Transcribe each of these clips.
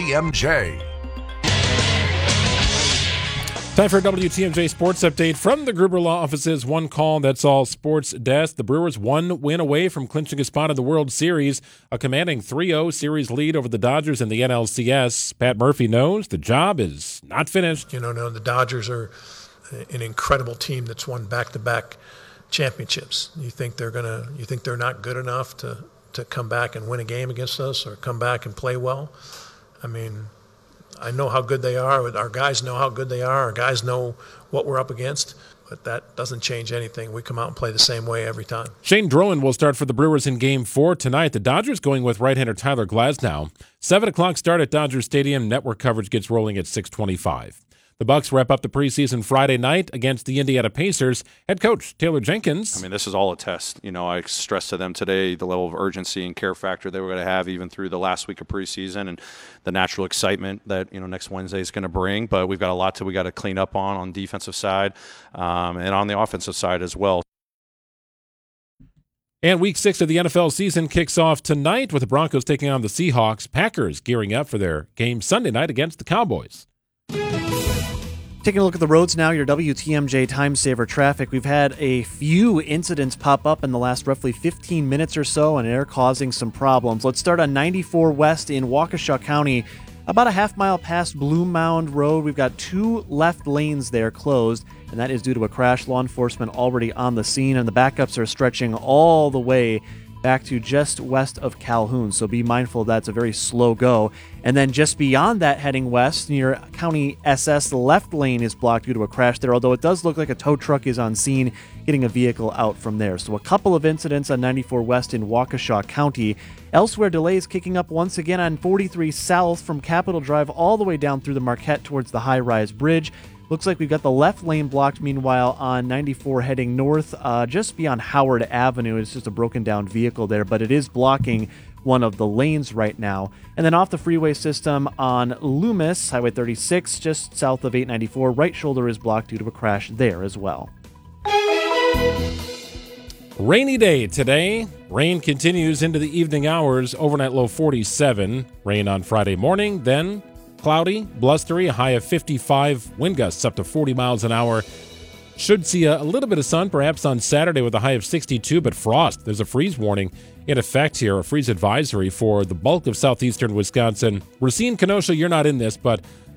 WTMJ. Time for a WTMJ Sports Update from the Gruber Law Office's One Call, That's All Sports Desk. The Brewers 1 win away from clinching a spot in the World Series, a commanding 3-0 series lead over the Dodgers in the NLCS. Pat Murphy knows the job is not finished. The Dodgers are an incredible team that's won back-to-back championships. You think they're not good enough to come back and win a game against us or come back and play well? I mean, I know how good they are. Our guys know how good they are. Our guys know what we're up against. But that doesn't change anything. We come out and play the same way every time. Shane Drowan will start for the Brewers in Game 4 tonight. The Dodgers going with right-hander Tyler Glasnow. 7 o'clock start at Dodger Stadium. Network coverage gets rolling at 6:25. The Bucks wrap up the preseason Friday night against the Indiana Pacers. Head coach Taylor Jenkins. I mean, this is all a test. I stressed to them today the level of urgency and care factor they were going to have even through the last week of preseason and the natural excitement that next Wednesday is going to bring. But we've got a lot we got to clean up on defensive side and on the offensive side as well. And Week 6 of the NFL season kicks off tonight with the Broncos taking on the Seahawks. Packers gearing up for their game Sunday night against the Cowboys. Taking a look at the roads now, your WTMJ Time Saver traffic. We've had a few incidents pop up in the last roughly 15 minutes or so, and they're causing some problems. Let's start on 94 West in Waukesha County. About a half mile past Blue Mound Road, we've got 2 left lanes there closed, and that is due to a crash. Law enforcement already on the scene, and the backups are stretching all the way back to just west of Calhoun, so be mindful that's a very slow go. And then just beyond that, heading west near County SS, the left lane is blocked due to a crash there, although it does look like a tow truck is on scene getting a vehicle out from there. So a couple of incidents on 94 West in Waukesha County. Elsewhere, delays kicking up once again on 43 South from Capitol Drive all the way down through the Marquette towards the high-rise bridge. Looks like we've got the left lane blocked, meanwhile, on 94 heading north, just beyond Howard Avenue. It's just a broken down vehicle there, but it is blocking one of the lanes right now. And then off the freeway system on Loomis, Highway 36, just south of 894, right shoulder is blocked due to a crash there as well. Rainy day today. Rain continues into the evening hours. Overnight low 47. Rain on Friday morning, then cloudy, blustery, a high of 55, wind gusts up to 40 miles an hour. Should see a little bit of sun perhaps on Saturday with a high of 62, but frost. There's a freeze warning in effect here, a freeze advisory for the bulk of southeastern Wisconsin. Racine, Kenosha, you're not in this, but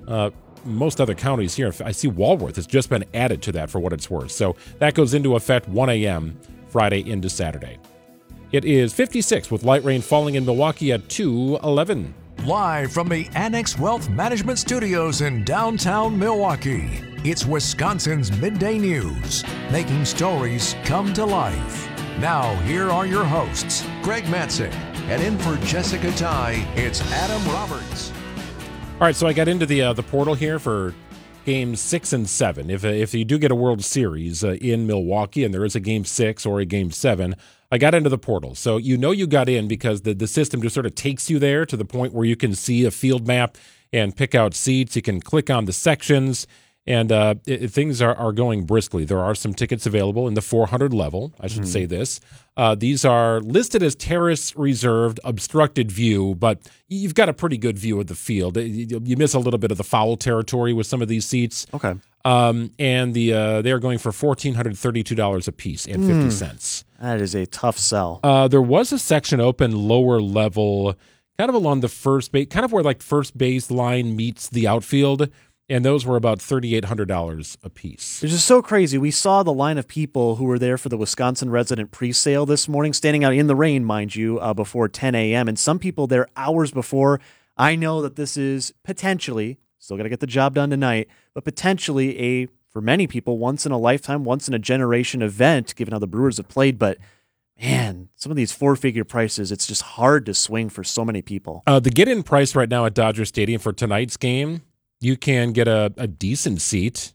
most other counties here. I see Walworth has just been added to that for what it's worth. So that goes into effect 1 a.m. Friday into Saturday. It is 56 with light rain falling in Milwaukee at 2:11. Live from the Annex Wealth Management Studios in downtown Milwaukee, it's Wisconsin's Midday News, making stories come to life. Now, here are your hosts, Greg Matzek, and in for Jessica Ty, it's Adam Roberts. All right, so I got into the portal here for games 6 and 7. If you do get a World Series in Milwaukee, and there is a game 6 or a game 7, I got into the portal. So you got in because the system just sort of takes you there to the point where you can see a field map and pick out seats. You can click on the sections, and things are going briskly. There are some tickets available in the 400 level, I should say this. These are listed as terrace reserved, obstructed view, but you've got a pretty good view of the field. You miss a little bit of the foul territory with some of these seats. Okay. And they are going for $1,432 a piece and 50 cents. That is a tough sell. There was a section open lower level, kind of along the first base, kind of where like first base line meets the outfield, and those were about $3,800 a piece. It's just so crazy. We saw the line of people who were there for the Wisconsin resident presale this morning, standing out in the rain, mind you, before 10 a.m., and some people there hours before. I know that this is potentially, still got to get the job done tonight, but potentially for many people, once in a lifetime, once in a generation event, given how the Brewers have played. But man, some of these 4-figure prices, it's just hard to swing for so many people. The get-in price right now at Dodger Stadium for tonight's game, you can get a decent seat.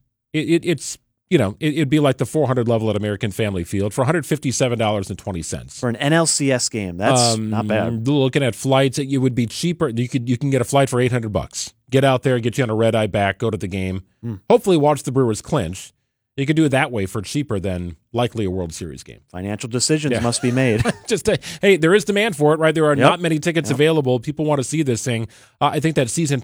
It'd be like the 400 level at American Family Field for $157.20 for an NLCS game. That's not bad. Looking at flights, it would be cheaper. You can get a flight for $800. Get out there, get you on a red eye back, go to the game. Hopefully, watch the Brewers clinch. You can do it that way for cheaper than likely a World Series game. Financial decisions must be made. Hey, there is demand for it, right? There are not many tickets available. People want to see this thing. I think that season